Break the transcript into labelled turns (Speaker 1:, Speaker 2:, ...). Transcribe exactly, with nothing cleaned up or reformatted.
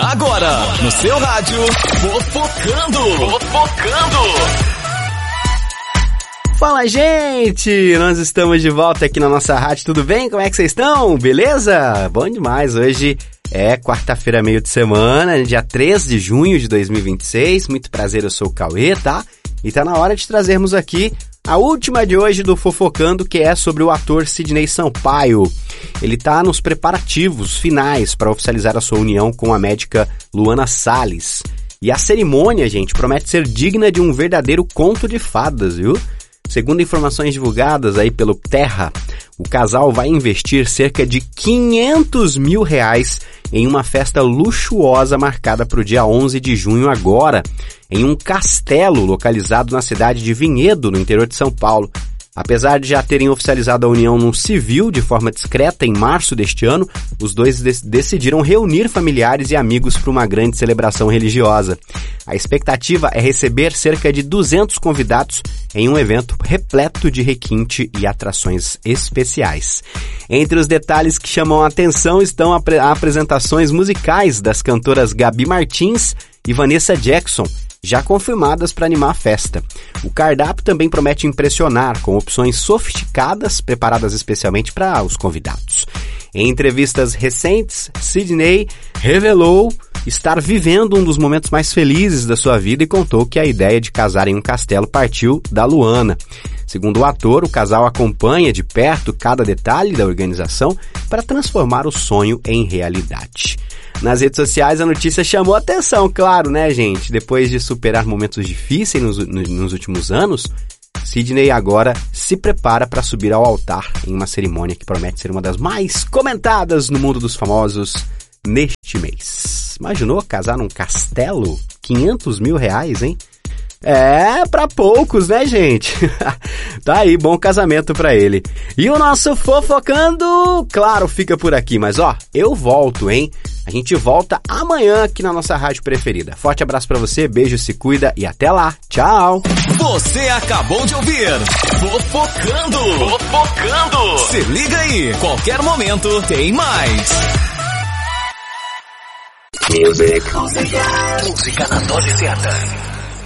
Speaker 1: Agora, no seu rádio, Fofocando. Fofocando.
Speaker 2: Fala, gente! Nós estamos de volta aqui na nossa rádio, tudo bem? Como é que vocês estão? Beleza? Bom demais, hoje é quarta-feira, meio de semana, dia três de junho de dois mil e vinte e seis. Muito prazer, eu sou o Cauê, tá? E tá na hora de trazermos aqui a última de hoje do Fofocando, que é sobre o ator Sidney Sampaio. Ele tá nos preparativos finais para oficializar a sua união com a médica Luana Salles. E a cerimônia, gente, promete ser digna de um verdadeiro conto de fadas, viu? Segundo informações divulgadas aí pelo Terra, o casal vai investir cerca de quinhentos mil reais em uma festa luxuosa marcada para o dia onze de junho agora, em um castelo localizado na cidade de Vinhedo, no interior de São Paulo. Apesar de já terem oficializado a união no civil de forma discreta em março deste ano, os dois de- decidiram reunir familiares e amigos para uma grande celebração religiosa. A expectativa é receber cerca de duzentos convidados em um evento repleto de requinte e atrações especiais. Entre os detalhes que chamam a atenção estão apre- apresentações musicais das cantoras Gabi Martins e Vanessa Jackson, já confirmadas para animar a festa. O cardápio também promete impressionar, com opções sofisticadas preparadas especialmente para os convidados. Em entrevistas recentes, Sidney revelou estar vivendo um dos momentos mais felizes da sua vida e contou que a ideia de casar em um castelo partiu da Luana. Segundo o ator, o casal acompanha de perto cada detalhe da organização para transformar o sonho em realidade. Nas redes sociais a notícia chamou atenção, claro, né, gente? Depois de superar momentos difíceis nos, nos últimos anos, Sidney agora se prepara para subir ao altar em uma cerimônia que promete ser uma das mais comentadas no mundo dos famosos neste mês. Imaginou casar num castelo? quinhentos mil reais, hein? É, pra poucos, né, gente? Tá aí, bom casamento pra ele. E o nosso Fofocando, claro, fica por aqui. Mas, ó, eu volto, hein? A gente volta amanhã aqui na nossa rádio preferida. Forte abraço pra você, beijo, se cuida e até lá. Tchau!
Speaker 1: Você acabou de ouvir Fofocando. Fofocando. Se liga aí, qualquer momento tem mais. Música na dose certa.